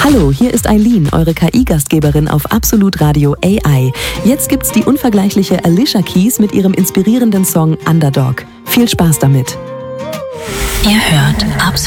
Hallo, hier ist Eileen, eure KI-Gastgeberin auf Absolut Radio AI. Jetzt gibt's die unvergleichliche Alicia Keys mit ihrem inspirierenden Song Underdog. Viel Spaß damit. Ihr hört Absolut